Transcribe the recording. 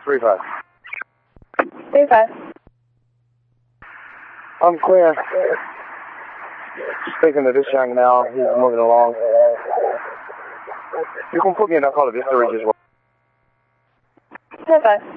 3-5. 3-5. I'm clear. Speaking to this young now, he's moving along. You can put me in a call if you have to reach as well. 3-5.